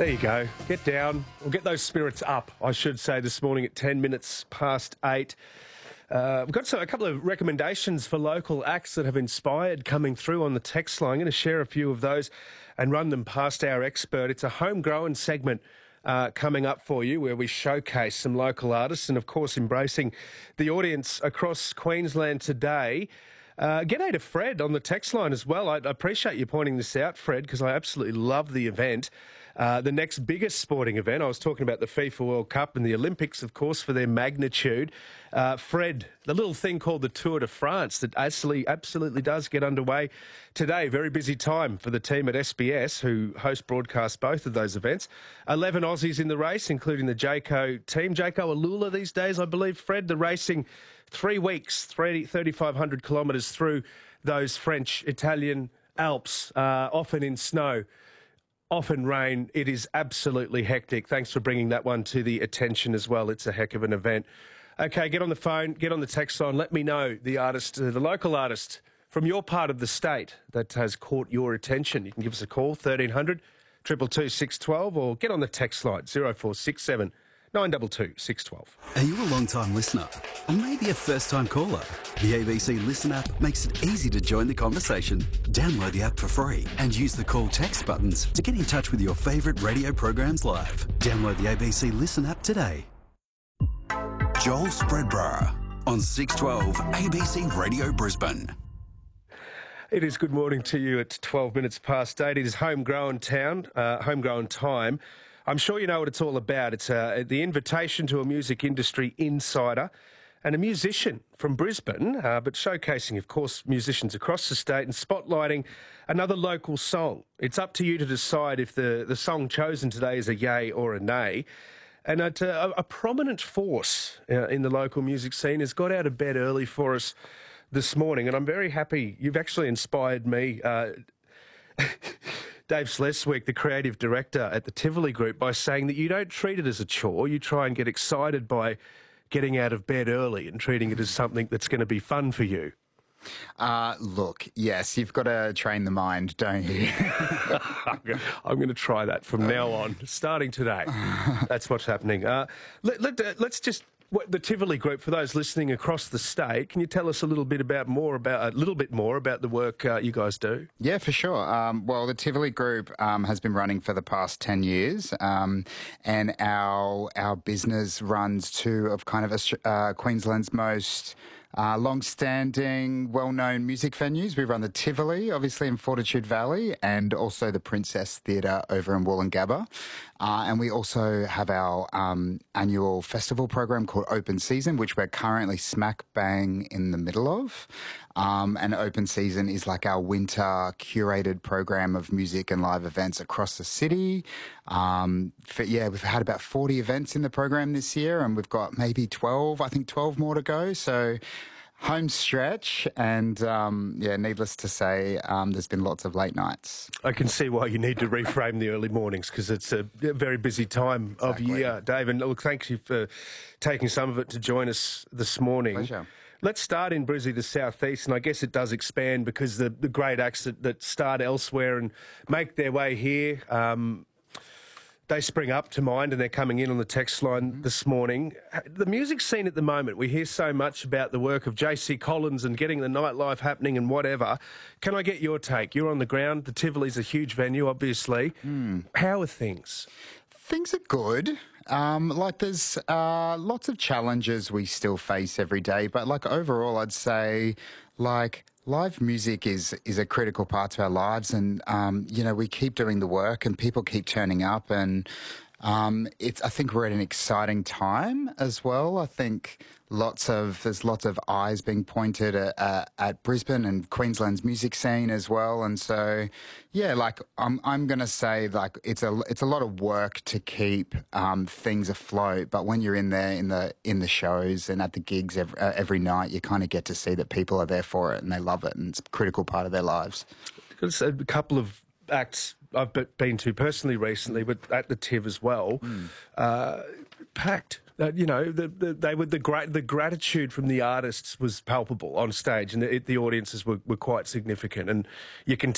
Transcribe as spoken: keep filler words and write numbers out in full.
There you go. Get down, or get those spirits up, I should say, this morning at ten minutes past eight. Uh, we've got so, a couple of recommendations for local acts that have inspired coming through on the text line. I'm going to share a few of those and run them past our expert. It's a homegrown segment uh, coming up for you where we showcase some local artists and, of course, embracing the audience across Queensland today. Uh, g'day to Fred on the text line as well. I, I appreciate you pointing this out, Fred, because I absolutely love the event. Uh, the next biggest sporting event, I was talking about the FIFA World Cup and the Olympics, of course, for their magnitude. Uh, Fred, the little thing called the Tour de France that absolutely, absolutely does get underway today. Very busy time for the team at S B S, who host broadcast both of those events. eleven Aussies in the race, including the Jayco team. Jayco Alula these days, I believe, Fred. The racing three weeks, thirty-five hundred kilometres through those French, Italian Alps, uh, often in snow, often rain. It is absolutely hectic. Thanks for bringing that one to the attention as well. It's a heck of an event. Okay, get on the phone, get on the text line. Let me know the artist, uh, the local artist from your part of the state that has caught your attention. You can give us a call, thirteen hundred, two two two, six one two, or get on the text line, zero four six seven, nine two two, six one two. Are you a long-time listener? Or maybe a first-time caller? The A B C Listen app makes it easy to join the conversation. Download the app for free and use the call text buttons to get in touch with your favourite radio programs live. Download the A B C Listen app today. Joel Spreadborough on six twelve A B C Radio Brisbane. It is good morning to you at twelve minutes past eight. It is homegrown town, uh, homegrown time. I'm sure you know what it's all about. It's uh, the invitation to a music industry insider and a musician from Brisbane, uh, but showcasing, of course, musicians across the state and spotlighting another local song. It's up to you to decide if the, the song chosen today is a yay or a nay. And a, a, a prominent force uh, in the local music scene has got out of bed early for us this morning, and I'm very happy. You've actually inspired me. Uh, Dave Sleswick, the creative director at the Tivoli Group, by saying that you don't treat it as a chore. You try and get excited by getting out of bed early and treating it as something that's going to be fun for you. Uh, look, yes, you've got to train the mind, don't you? I'm going to try that from now on, starting today. That's what's happening. Uh, let, let, uh, let's just... What, the Tivoli Group, for those listening across the state, can you tell us a little bit about more about a little bit more about the work uh, you guys do? Yeah, for sure. Um, well, the Tivoli Group um, has been running for the past ten years, um, and our our business runs two of kind of uh, Queensland's most Uh, long-standing, well-known music venues. We run the Tivoli, obviously, in Fortitude Valley, and also the Princess Theatre over in Woolloongabba. Uh, and we also have our um, annual festival program called Open Season, which we're currently smack bang in the middle of. Um, and Open Season is like our winter curated program of music and live events across the city. Um, for, yeah, we've had about forty events in the program this year, and we've got maybe twelve, I think twelve more to go. So home stretch, and um, yeah, needless to say, um, there's been lots of late nights. I can see why you need to reframe the early mornings, because it's a very busy time exactly. of year, Dave. And look, thank you for taking some of it to join us this morning. Pleasure. Let's start in Brizzy, the southeast, and I guess it does expand because the, the great acts that, that start elsewhere and make their way here, um, they spring up to mind, and they're coming in on the text line mm-hmm. this morning. The music scene at the moment, we hear so much about the work of J C Collins and getting the nightlife happening and whatever. Can I get your take? You're on the ground. The Tivoli's a huge venue, obviously. Mm. How are things? Things are good. Um, like there's uh, lots of challenges we still face every day, but like overall, I'd say like live music is is a critical part to our lives, and um, you know we keep doing the work, and people keep turning up, and um, it's I think we're at an exciting time as well. I think lots of there's lots of eyes being pointed at, uh, at Brisbane and Queensland's music scene as well, and so yeah, like I'm I'm gonna say like it's a it's a lot of work to keep um, things afloat, but when you're in there in the in the shows and at the gigs every, uh, every night, you kind of get to see that people are there for it and they love it, and it's a critical part of their lives. There's a couple of acts I've been to personally recently, but at the Tiv as well, mm. uh, packed. Uh, you know, the, the, they were the great. The gratitude from the artists was palpable on stage, and the, the audiences were, were quite significant. And you can